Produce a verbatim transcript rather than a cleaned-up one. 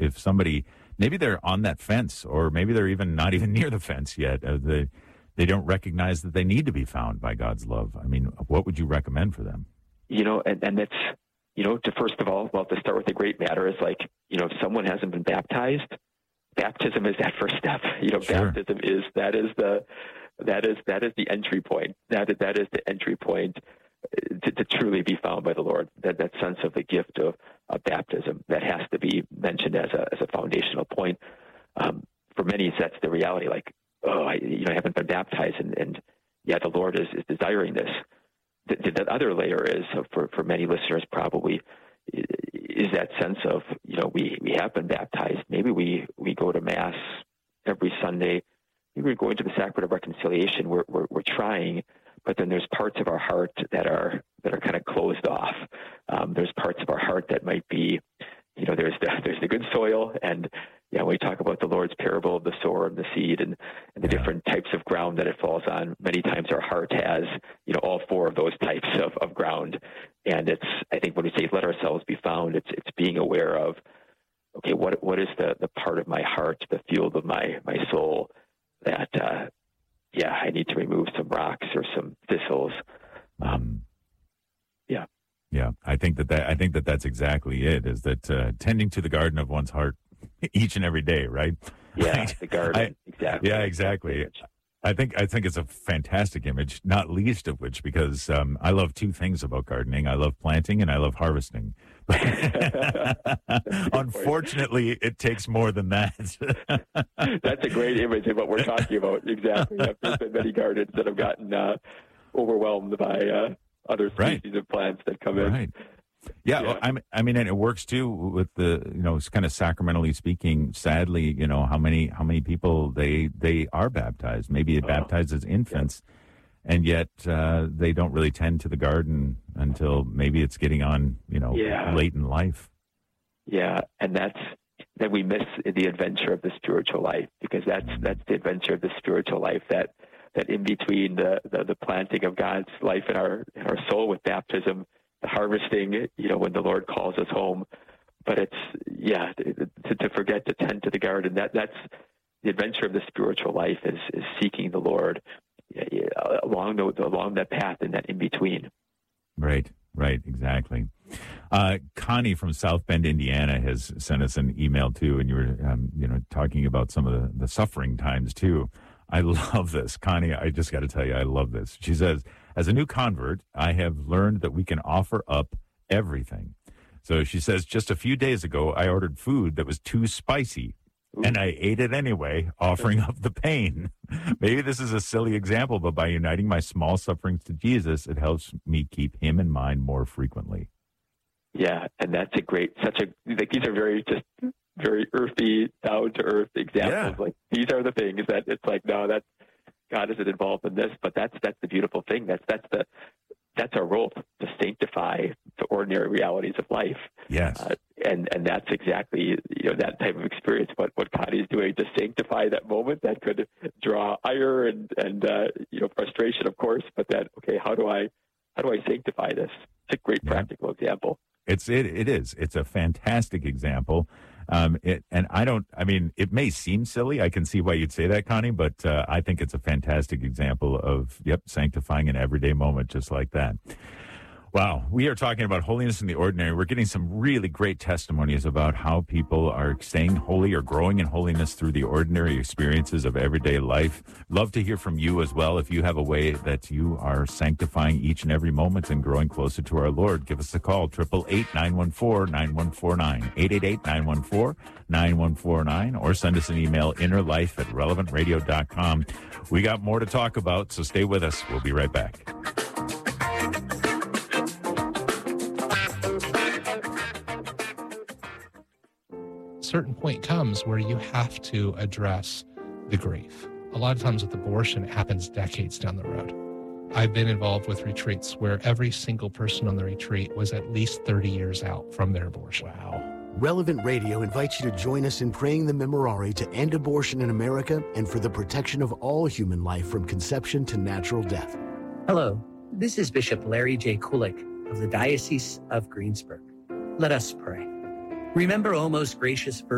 if somebody, maybe they're on that fence, or maybe they're even not even near the fence yet. Uh, they, they don't recognize that they need to be found by God's love. I mean, what would you recommend for them? You know, and, and that's, you know, to first of all, well, to start with the great matter is like, you know, if someone hasn't been baptized, baptism is that first step. You know, Sure. baptism is, that is the, that is, that is the entry point. That is, that is the entry point to, to truly be found by the Lord. That, that sense of the gift of, of baptism, that has to be mentioned as a, as a foundational point. Um, for many, that's the reality. Like, oh, I, you know, I haven't been baptized, and, and yeah, the Lord is, is desiring this. The, the other layer is, for, for many listeners probably, is that sense of, you know, we, we have been baptized. Maybe we, we go to Mass every Sunday. Maybe we're going to the Sacrament of Reconciliation. We're, we're, we're trying, but then there's parts of our heart that are that are kind of closed off. Um, there's parts of our heart that might be, you know, there's the, there's the good soil, and yeah, we talk about the Lord's parable of the sower and the seed, and, and the yeah. different types of ground that it falls on. Many times our heart has, you know, all four of those types of, of ground. And it's, I think when we say let ourselves be found, it's it's being aware of, okay, what what is the, the part of my heart, the field of my, my soul that, uh, yeah, I need to remove some rocks or some thistles. Um, yeah. Yeah, I think that, that I think that that's exactly it, is that uh, tending to the garden of one's heart each and every day, right? Yeah, Right? the garden, I, exactly. Yeah, exactly. I think I think it's a fantastic image, not least of which because um, I love two things about gardening. I love planting and I love harvesting. Unfortunately, it takes more than that. That's a great image of what we're talking about. Exactly. There's been many gardens that have gotten uh, overwhelmed by uh, other species Right. of plants that come in. Right. Yeah, Yeah. well, I mean, I mean, and it works too with the, you know, it's kind of sacramentally speaking. Sadly, you know, how many how many people they they are baptized, maybe Oh, baptized as infants, and yet uh, they don't really tend to the garden until maybe it's getting on, you know, Yeah. late in life. Yeah, and that's that we miss the adventure of the spiritual life, because that's that's the adventure of the spiritual life, that that in between the, the, the planting of God's life in our in our soul with baptism, the harvesting, you know, when the Lord calls us home. But it's, yeah, to, to forget to tend to the garden, that that's the adventure of the spiritual life, is, is seeking the Lord along the, along that path and that in between. Right, right, exactly. Uh, Connie from South Bend, Indiana, has sent us an email too, and you were, um, you know, talking about some of the, the suffering times too. I love this, Connie. I just got to tell you, I love this. She says, as a new convert, I have learned that we can offer up everything. So she says, just a few days ago, I ordered food that was too spicy, Ooh. and I ate it anyway, offering up the pain. Maybe this is a silly example, but by uniting my small sufferings to Jesus, it helps me keep him in mind more frequently. Yeah, and that's a great, such a, like, these are very just very earthy, down to earth examples. Yeah. Like, these are the things that it's like, no, that's, God isn't involved in this, but that's that's the beautiful thing. That's that's the that's our role, to sanctify the ordinary realities of life. Yes, uh, and and that's exactly, you know, that type of experience. What what God is doing to sanctify that moment that could draw ire and and uh, you know, frustration, of course. But that, okay, how do I how do I sanctify this? It's a great Yeah. practical example. It's it it is. It's a fantastic example. Um, it, and I don't, I mean, it may seem silly. I can see why you'd say that, Connie, but uh, I think it's a fantastic example of, yep, sanctifying an everyday moment just like that. Wow. We are talking about holiness in the ordinary. We're getting some really great testimonies about how people are staying holy or growing in holiness through the ordinary experiences of everyday life. Love to hear from you as well. If you have a way that you are sanctifying each and every moment and growing closer to our Lord, give us a call, eight eight eight, nine one four, nine one four nine, eight eight eight, nine one four, nine one four nine, or send us an email, innerlife at relevant radio dot com. We got more to talk about, so stay with us. We'll be right back. Certain point comes where you have to address the grief. A lot of times with abortion, it happens decades down the road. I've been involved with retreats where every single person on the retreat was at least thirty years out from their abortion. Wow. Relevant Radio invites you to join us in praying the Memorare to end abortion in America and for the protection of all human life from conception to natural death. Hello, this is Bishop Larry J. Kulik of the Diocese of Greensburg. Let us pray. Remember, O most gracious Virgin